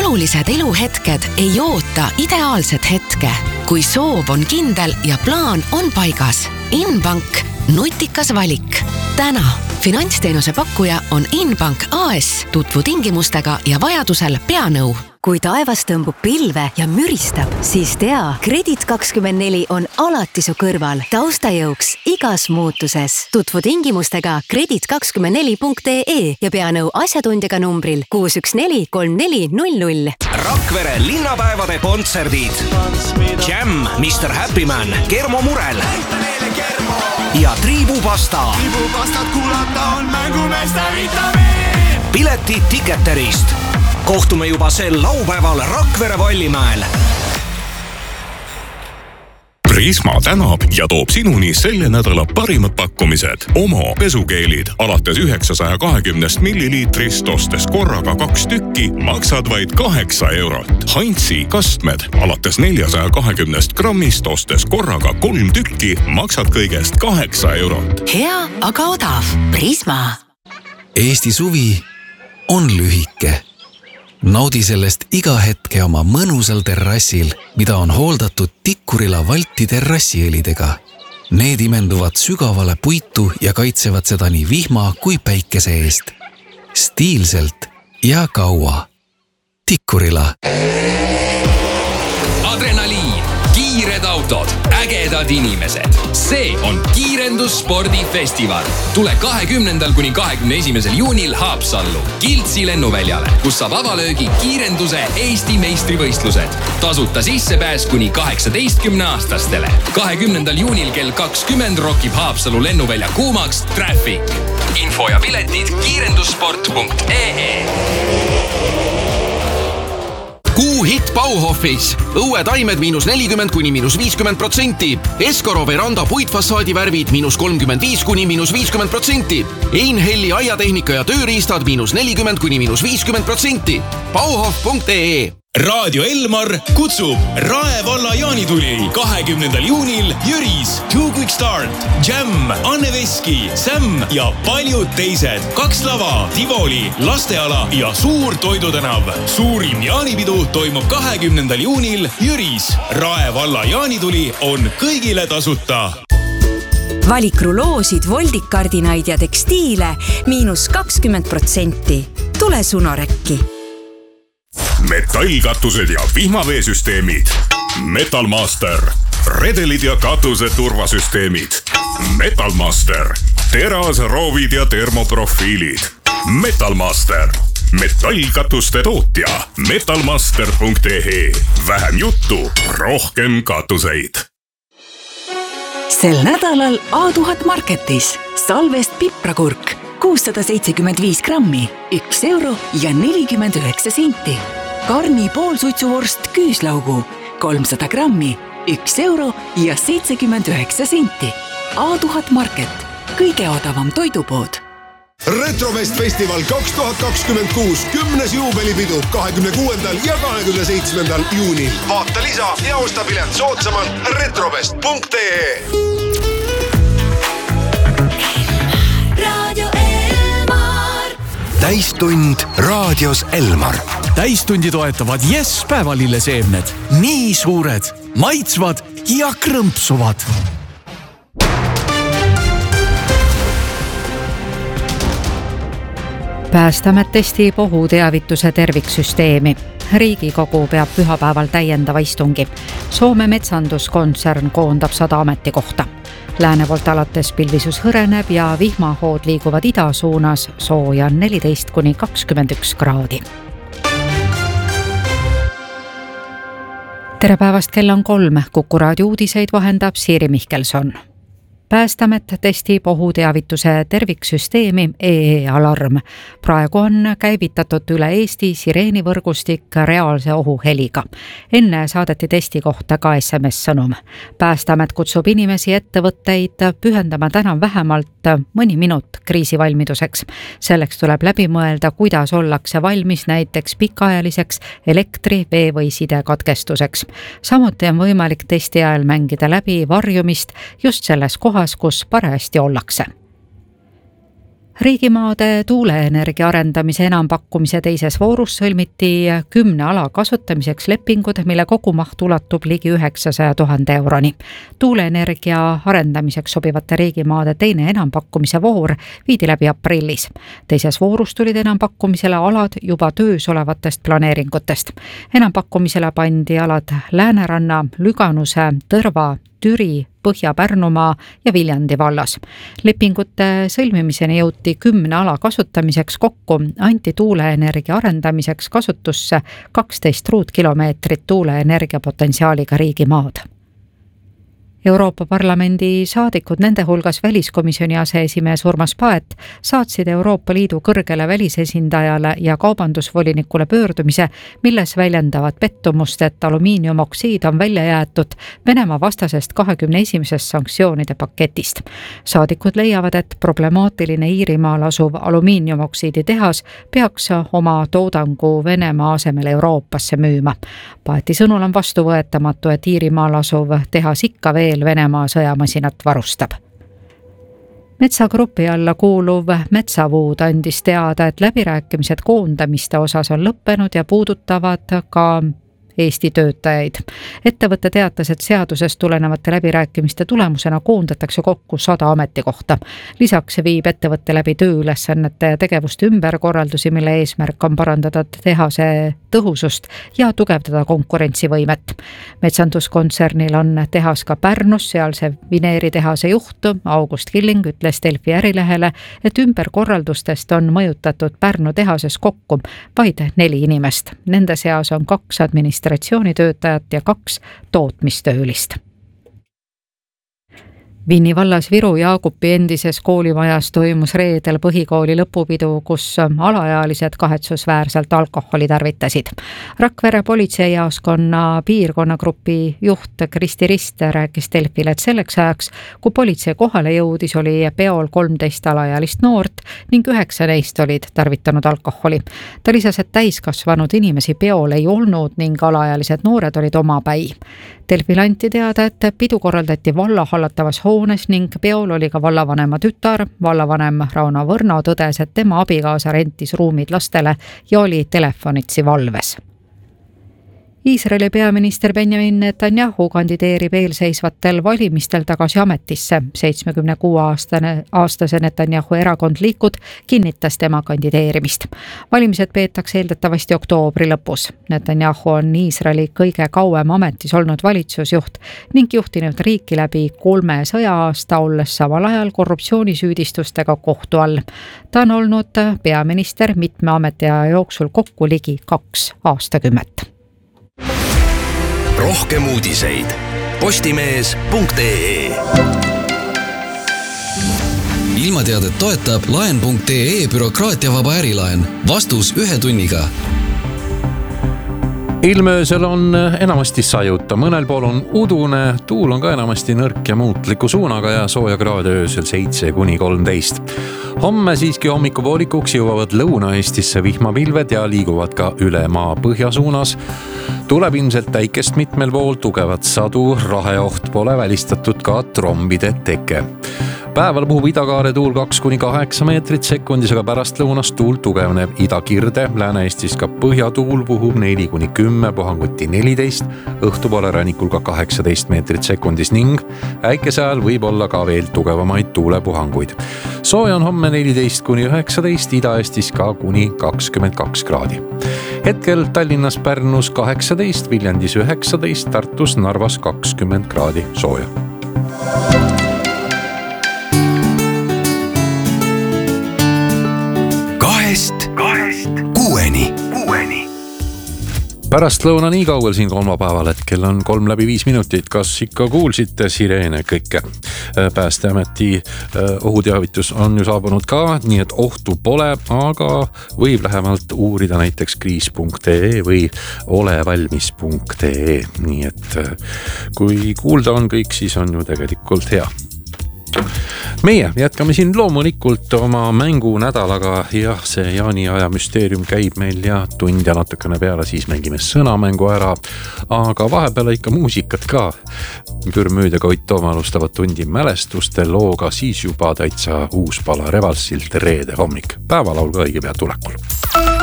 olulised eluhetked ei oota ideaalset hetke. Kui soov on kindel ja plaan on paigas. Inbank, nutikas valik. Täna finantsteenuse pakkuja on Inbank AS. Tutvu tingimustega ja vajadusel peanõu. Kui taevas tõmbub pilve ja müristab, siis tea, Kredit24 on alati su kõrval taustajõuks igas muutuses. Tutvu tingimustega kredit24.ee ja peanõu asjatundjaga numbril 6143400. Rakvere linnapäevade kontserdid. Jam, Mr. Happy Man, Kermo Murel ja Triibupasta. Triibupastat kuulata on mängumeeste vitamiin. Piletid Ticketerist. Kohtume juba sel laupäeval Rakvere Vallimäel. Prisma tänab ja toob sinuni selle nädala parimad pakkumised. Omo pesukeelid alates 920 milliliitrist ostes korraga 2 tükki maksad vaid 8 €. Heinzi kastmed alates 420 grammist ostes korraga 3 tükki maksad kõigest 8 €. Hea, aga odav. Prisma. Eesti suvi on lühike. Naudi sellest iga hetke oma mõnusal terrassil, mida on hooldatud Tikkurila Valti terrassielidega. Need imenduvad sügavale puitu ja kaitsevad seda nii vihma kui päikese eest. Stiilselt ja kaua. Tikkurila. Adrenaliin, kiired autod, ägedad inimesed. See on kiirendusspordifestival. Tule 20. kuni 21. juunil Haapsallu Kiltsi lennuväljale, kus saab avalöögi kiirenduse Eesti meistrivõistlused. Tasuta sissepääs kuni 18-aastastele. 20. juunil kell 20 rokib Haapsalu lennuvälja kuumaks Traffic. Info ja piletid kiirendussport.ee. Kuuhitt Bauhofis. Õuetaimed -40 kuni -50%. Eskoro veranda puitfassaadi värvid -35 kuni -50%. Einhelli aiatehnika ja tööriistad -40 kuni -50%. Bauhof.ee. Raadio Elmar kutsub Rae valla jaanituli 20. juunil Jüris, Too Quick Start, Jam, Anne Veski, Sam ja paljud teised. 2 lava, Tivoli, lasteala ja suur toidutänav. Suurim jaanipidu toimub 20. juunil Jüris. Rae valla jaanituli on kõigile tasuta. Valik ruloosid, voldikardinaid ja tekstiile -20%. Tule Sunorekki. Metallkatused ja vihmaveesüsteemid. Metalmaster. Redelid ja katuse turvasüsteemid. Metalmaster. Terasroovid ja termoprofiilid. Metalmaster. Metallkatuste tootja. Metalmaster.ee. Vähem juttu, rohkem katuseid. Sel nädalal A1000 Marketis salvest piprakurk 675 grammi, 1 € ja 49 senti. Karni poolsuitsuvorst küüslaugu 300 grammi, 1 € ja 79 senti. A1000 Market, kõige odavam toidupood. Retrofest Festival 2026 10. juubelipidu 26. ja 27. juunil. Vaata lisa ja osta pilet soodsamalt retrofest.ee. Täistund raadios Elmar. Täistundi toetavad Yes päevalilleseemned. Nii suured, maitsvad ja krõmpsuvad. Päästeamet testib ohuteavituse terviksüsteemi. Riigikogu peab pühapäeval täiendava istungi. Soome metsanduskontsern koondab 100 ametikohta. Lääne poolt alates pilvisus hõreneb ja vihmahood liiguvad ida suunas, sooja 14 kuni 21 kraadi. Tere päevast, kell on 3. Kuku raadio uudiseid vahendab Siiri Mihkelson. Päästeamet testib ohuteavituse terviksüsteemi EE-alarm. Praegu on käivitatud üle Eesti sireenivõrgustik reaalse ohuheliga. Enne saadeti testi kohta ka SMS-sõnum. Päästeamet kutsub inimesi ettevõtteid pühendama täna vähemalt mõni minut kriisivalmiduseks. Selleks tuleb läbi mõelda, kuidas ollakse valmis näiteks pikaajaliseks elektri-, vee- või sidekatkestuseks. Samuti on võimalik testi ajal mängida läbi varjumist just selles kohas, kus parajasti ollakse. Riigimaade tuuleenergia arendamise enampakkumise teises voorus sõlmiti 10 ala kasutamiseks lepingud, mille kogumaht ulatub ligi 900 000 euroni. Tuuleenergia arendamiseks sobivate riigimaade teine enampakkumise voor viidi läbi aprillis. Teises voorus tulid enampakkumisele alad juba töös olevatest planeeringutest. Enampakkumisele pandi alad Lääneranna, Lüganuse, Tõrva, Türi, Põhja-Pärnumaa ja Viljandi vallas. Lepingute sõlmimiseni jõuti 10 ala kasutamiseks kokku, anti tuuleenergia arendamiseks kasutusse 12 ruutkilomeetrit tuuleenergia potentsiaaliga riigimaad. Euroopa Parlamendi saadikud, nende hulgas väliskomisjoni aseesimees Urmas Paet, saatsid Euroopa Liidu kõrgele välisesindajale ja kaubandusvolinikule pöördumise, milles väljendavad pettumust, et alumiiniumoksiid on välja jäetud Venemaa vastasest 21. sanktsioonide paketist. Saadikud leiavad, et problemaatiline Iirimaal asuv alumiiniumoksiidi tehas peaks oma toodangu Venemaa asemel Euroopasse müüma. Paeti sõnul on vastuvõetamatu, et Iirimaal asuv tehas ikka veel Venemaa sõjamasinat varustab. Metsagrupi alla kuuluv Metsavuud andis teada, et läbirääkimised koondamiste osas on lõppenud ja puudutavad ka Eesti töötajaid. Ettevõte teatas, et seadusest tulenevate läbirääkimiste tulemusena koondatakse kokku 100 ametikohta. Lisaks viib ettevõtte läbi tööülesannete ja tegevuste ümberkorraldusi, mille eesmärk on parandada tehase tõhusust ja tugevdada konkurentsivõimet. Metsanduskontsernil on tehas ka Pärnus, sealse vineeritehase juht August Killing ütles Delfi Ärilehele, et ümberkorraldustest on mõjutatud Pärnu tehases kokku vaid 4 inimest. Nende seas on 2 administratsioonitöötajat ja 2 tootmistöölist. Vinni vallas Viru Jaagupi endises koolimajas toimus reedel põhikooli lõpupidu, kus alaealised kahetsusväärselt alkoholi tarvitasid. Rakvere politseijaoskonna piirkonnagrupi juht Kristi Riste rääkis Delfile, et selleks ajaks, kui politsei kohale jõudis, oli peol 13 alaealist noort ning 9 neist olid tarvitanud alkoholi. Ta lisas, et täiskasvanud inimesi peol ei olnud ning alaealised noored olid omapäi. Delfile anti teada, et pidu korraldati valla hallatavas hoones ning peol oli ka vallavanema tütar. Vallavanem Rauno Võrno tõdes, et tema abikaasa rentis ruumid lastele ja oli telefonitsi valves. Iisraeli peaminister Benjamin Netanyahu kandideerib eelseisvatel valimistel tagasi ametisse. 76-aastase Netanyahu erakond Likud kinnitas tema kandideerimist. Valimised peetakse eeldatavasti oktoobri lõpus. Netanyahu on Iisraeli kõige kauem ametis olnud valitsusjuht ning juhtinud riiki läbi 3 sõja-aasta, olles samal ajal korruptsioonisüüdistustega kohtu all. Ta on olnud peaminister mitme ametiaja jooksul kokku ligi 2 aastakümmet. Rohkem uudiseid postimees.ee. Ilmateadet toetab laen.ee bürokraatiavaba ärilaen. Vastus 1 tunniga. Ilmöösel on enamasti sajuta, mõnel pool on udune, tuul on ka enamasti nõrk ja muutliku suunaga ja sooja kraade öösel 7–13. Homme siiski hommikupoolikuks jõuavad Lõuna-Eestisse vihmapilved ja liiguvad ka üle maa põhjasuunas. Tuleb ilmselt täikest mitmel pool, tugevat sadu, raheoht pole välistatud ka trombide teke. Päeval puhub idakaare tuul 2–8 meetrit sekundis, aga pärast lõunast tuul tugevneb idakirde. Lääne-Eestis ka põhjatuul puhub 4–10, puhanguti 14, õhtupoole rannikul ka 18 meetrit sekundis ning äikese ajal võib olla ka veel tugevamaid tuulepuhanguid. Sooja on homme 14–19, Ida-Eestis ka kuni 22 kraadi. Hetkel Tallinnas, Pärnus 18, Viljandis 19, Tartus, Narvas 20 kraadi sooja. Kahest kuueni. Pärast lõuna nii kaugel siin kolmapäeval, et kell on 3:05. Kas ikka kuulsite sireene kõike? Päästeameti ohuteavitus on ju saabunud ka, nii et ohtu pole, aga võib lähemalt uurida näiteks kriis.ee või olevalmis.ee. Nii et kui kuulda on kõik, siis on ju tegelikult hea. Meie jätkame siin loomulikult oma mängunädalaga. Jah, see jaaniaja müsteerium käib meil ja tund ja natukene peale, siis mängime sõnamängu ära. Aga vahepeal ikka muusikat ka. Pürmüüd ja Koit Toom alustavad tundi mälestuste looga, siis juba täitsa uus pala Revalsilt Reede hommik. Päevalaul ka õige pea tulekul.